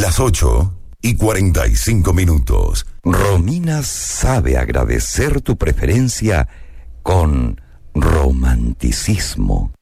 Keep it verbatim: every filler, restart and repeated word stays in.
Las ocho y cuarenta y cinco minutos. Romina sabe agradecer tu preferencia con romanticismo.